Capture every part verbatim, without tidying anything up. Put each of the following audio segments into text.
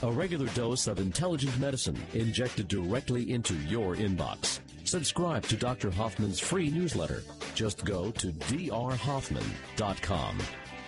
A regular dose of intelligent medicine injected directly into your inbox. Subscribe to Doctor Hoffman's free newsletter. Just go to d r hoffman dot com.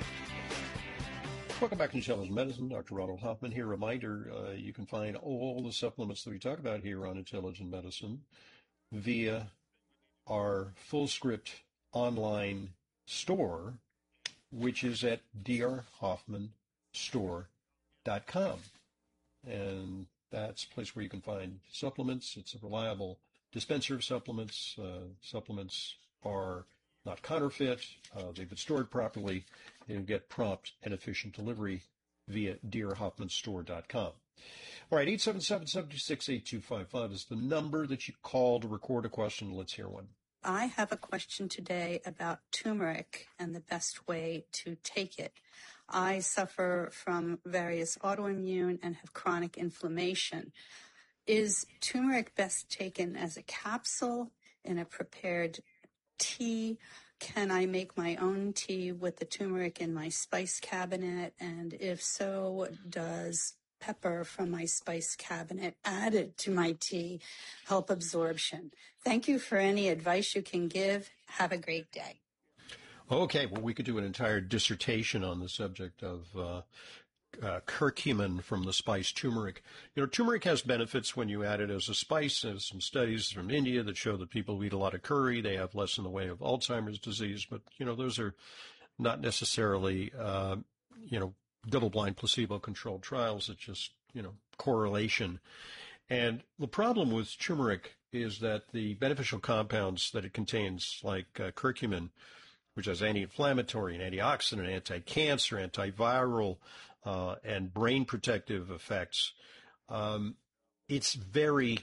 Welcome back to Intelligent Medicine. Doctor Ronald Hoffman here. Reminder, uh, you can find all the supplements that we talk about here on Intelligent Medicine via our FullScript online store, which is at d r hoffman store dot com. And that's a place where you can find supplements. It's a reliable dispenser of supplements. Uh, supplements are not counterfeit. Uh, they've been stored properly. You get prompt and efficient delivery via d r hoffman store dot com. All right, eight seven seven, seven two six, eight two five five is the number that you call to record a question. Let's hear one. I have a question today about turmeric and the best way to take it. I suffer from various autoimmune and have chronic inflammation. Is turmeric best taken as a capsule, in a prepared tea? Can I make my own tea with the turmeric in my spice cabinet? And if so, does pepper from my spice cabinet added to my tea help absorption? Thank you for any advice you can give. Have a great day. Okay, well, we could do an entire dissertation on the subject of uh, uh, curcumin from the spice turmeric. You know, turmeric has benefits when you add it as a spice. There's some studies from India that show that people who eat a lot of curry, they have less in the way of Alzheimer's disease. But, you know, those are not necessarily, uh, you know, double-blind placebo-controlled trials. It's just, you know, correlation. And the problem with turmeric is that the beneficial compounds that it contains, like uh, curcumin, which has anti-inflammatory and antioxidant, anti-cancer, antiviral, uh, and brain protective effects, um, it's very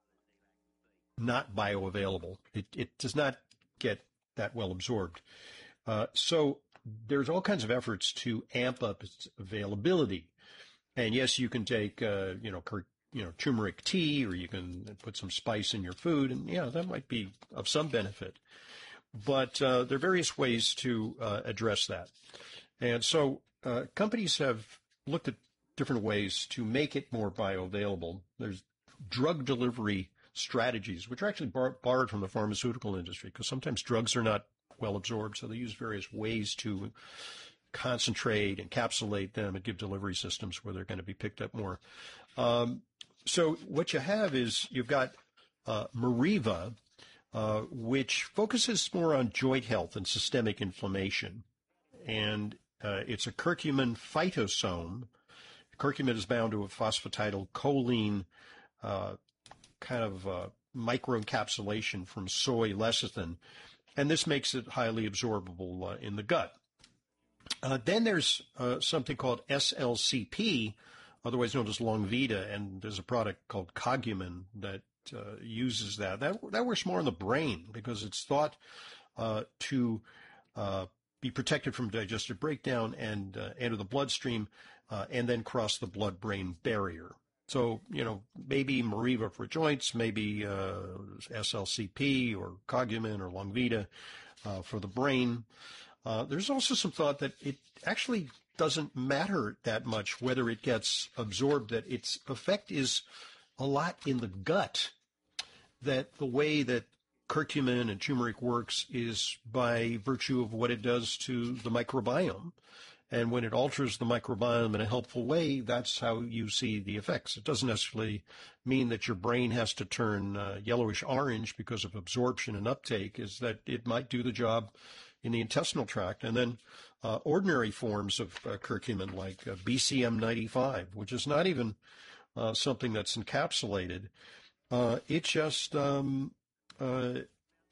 not bioavailable. It, it does not get that well absorbed. Uh, so there's all kinds of efforts to amp up its availability. And yes, you can take, uh, you know, cur- you know, turmeric tea, or you can put some spice in your food, and yeah, that might be of some benefit. But uh, there are various ways to uh, address that. And so uh, companies have looked at different ways to make it more bioavailable. There's drug delivery strategies, which are actually bar- borrowed from the pharmaceutical industry, because sometimes drugs are not well absorbed, so they use various ways to concentrate, encapsulate them, and give delivery systems where they're going to be picked up more. Um, so what you have is you've got uh, Meriva, Uh, which focuses more on joint health and systemic inflammation. And uh, it's a curcumin phytosome. Curcumin is bound to a phosphatidylcholine uh, kind of uh, microencapsulation from soy lecithin, and this makes it highly absorbable uh, in the gut. Uh, then there's uh, something called S L C P, otherwise known as Longvita, and there's a product called Cogumin that Uh, uses that. That that works more in the brain because it's thought uh, to uh, be protected from digestive breakdown and uh, enter the bloodstream uh, and then cross the blood-brain barrier. So, you know, maybe Meriva for joints, maybe uh, S L C P or Cogumin or Longvita uh, for the brain. Uh, there's also some thought that it actually doesn't matter that much whether it gets absorbed, that its effect is a lot in the gut, that the way that curcumin and turmeric works is by virtue of what it does to the microbiome. And when it alters the microbiome in a helpful way, that's how you see the effects. It doesn't necessarily mean that your brain has to turn uh, yellowish orange because of absorption and uptake, is that it might do the job in the intestinal tract. And then uh, ordinary forms of uh, curcumin, like uh, B C M ninety-five, which is not even uh, something that's encapsulated. Uh, it's just um, uh,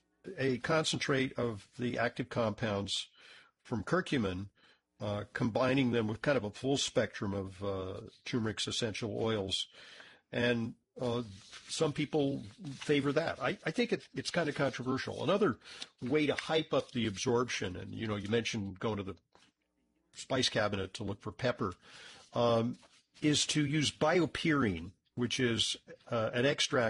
a concentrate of the active compounds from curcumin, uh, combining them with kind of a full spectrum of uh, turmeric's essential oils. And uh, some people favor that. I, I think it, it's kind of controversial. Another way to hype up the absorption, and, you know, you mentioned going to the spice cabinet to look for pepper, um, is to use BioPerine, which is uh, an extract